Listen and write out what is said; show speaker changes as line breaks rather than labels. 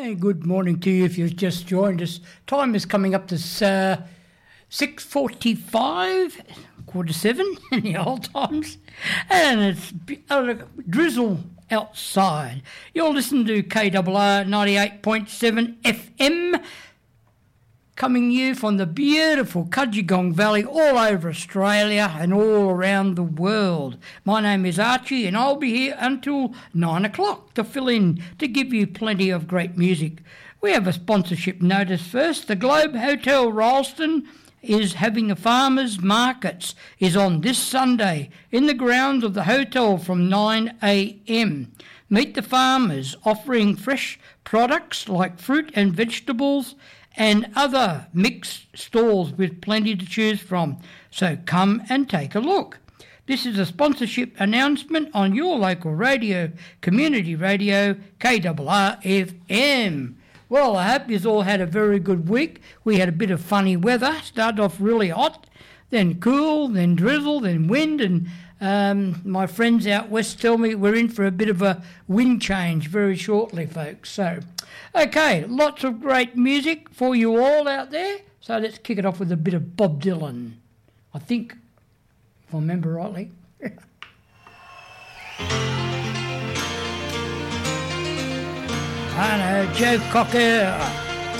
Good morning to you if you've just joined us. Time is coming up to 6:45, 6:45 in the old times, and it's drizzle outside. You're listening to KRR 98.7 FM, coming you from the beautiful Cudgegong Valley all over Australia and all around the world. My name is Archie and I'll be here until 9 o'clock to fill in, to give you plenty of great music. We have a sponsorship notice first. The Globe Hotel Ralston is having a farmers markets is on this Sunday in the grounds of the hotel from 9 a.m. Meet the farmers offering fresh products like fruit and vegetables and other mixed stalls with plenty to choose from. So come and take a look. This is a sponsorship announcement on your local radio, community radio, KRR FM. Well, I hope you've all had a very good week. We had a bit of funny weather. Started off really hot, then cool, then drizzle, then wind, and my friends out west tell me we're in for a bit of a wind change very shortly, folks. So, okay, lots of great music for you all out there. So let's kick it off with a bit of Bob Dylan, I think, if I remember rightly. I know, Joe Cocker.